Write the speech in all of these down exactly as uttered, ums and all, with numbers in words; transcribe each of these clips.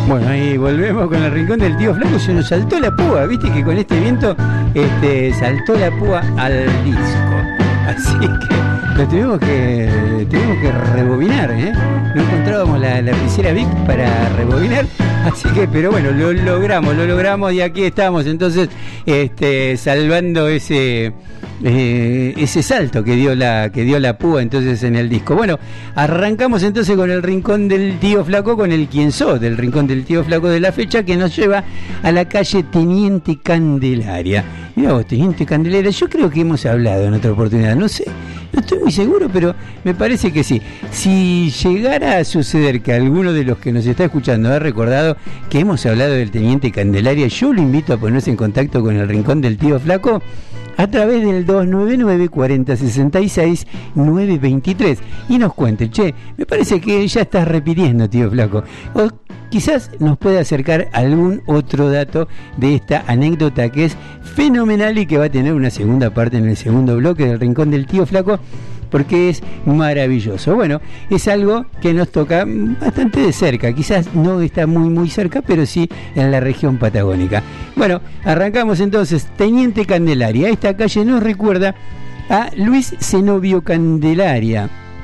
Bueno, ahí volvemos con el rincón del tío Flaco. Se nos saltó la púa, viste que con este viento este, saltó la púa al disco. Así que lo tuvimos que tuvimos que rebobinar, ¿eh? No encontrábamos la lapicera Bic para rebobinar. Así que, pero bueno, lo logramos, lo logramos y aquí estamos entonces este, salvando ese... Eh, ese salto que dio la que dio la púa entonces en el disco. Bueno, arrancamos entonces con el rincón del tío Flaco, con el quién sos del rincón del tío Flaco de la fecha, que nos lleva a la calle Teniente Candelaria. Mirá vos, Teniente Candelaria, yo creo que hemos hablado en otra oportunidad, no sé, no estoy muy seguro, pero me parece que sí. Si llegara a suceder que alguno de los que nos está escuchando ha recordado que hemos hablado del Teniente Candelaria, yo lo invito a ponerse en contacto con el rincón del tío Flaco a través del dos nueve nueve, cuarenta, sesenta y seis, nueve veintitrés y nos cuente, che, me parece que ya estás repitiendo, tío Flaco, o quizás nos pueda acercar algún otro dato de esta anécdota que es fenomenal y que va a tener una segunda parte en el segundo bloque del rincón del tío Flaco, porque es maravilloso. Bueno, es algo que nos toca bastante de cerca, quizás no está muy muy cerca, pero sí en la región patagónica. Bueno, arrancamos entonces. Teniente Candelaria, esta calle nos recuerda a Luis Zenobio Candelaria,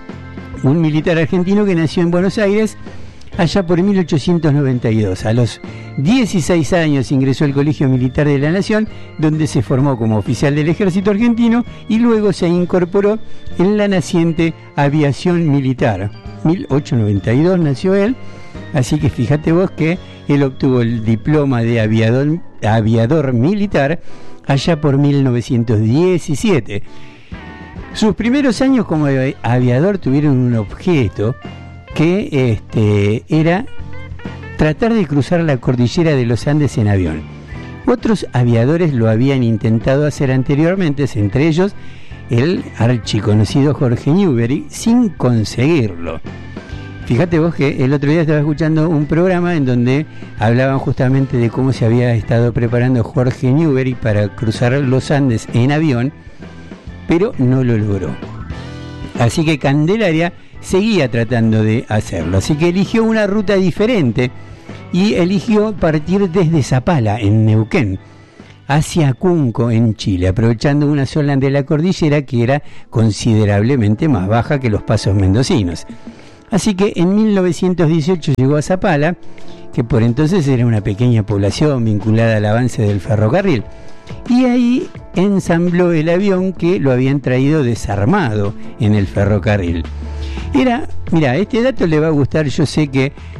un militar argentino que nació en Buenos Aires allá por mil ochocientos noventa y dos. A los dieciséis años ingresó al Colegio Militar de la Nación, donde se formó como oficial del Ejército Argentino y luego se incorporó en la naciente Aviación Militar. mil ochocientos noventa y dos nació él, así que fíjate vos que él obtuvo el diploma de aviador, aviador militar allá por mil novecientos diecisiete. Sus primeros años como aviador tuvieron un objeto que este, era tratar de cruzar la cordillera de los Andes en avión. Otros aviadores lo habían intentado hacer anteriormente, entre ellos el archiconocido Jorge Newbery, sin conseguirlo. Fíjate vos que el otro día estaba escuchando un programa en donde hablaban justamente de cómo se había estado preparando Jorge Newbery para cruzar los Andes en avión, pero no lo logró. Así que Candelaria seguía tratando de hacerlo, así que eligió una ruta diferente y eligió partir desde Zapala, en Neuquén, hacia Cunco, en Chile, aprovechando una zona de la cordillera que era considerablemente más baja que los pasos mendocinos. Así que en mil novecientos dieciocho llegó a Zapala, que por entonces era una pequeña población vinculada al avance del ferrocarril, y ahí ensambló el avión que lo habían traído desarmado en el ferrocarril. Era, mira, este dato le va a gustar, yo sé que